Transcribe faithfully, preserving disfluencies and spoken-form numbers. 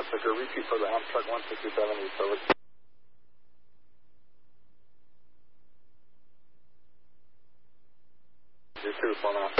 Victor, repeat for the Amtrak one sixty-seven, East Service. Your two, four now.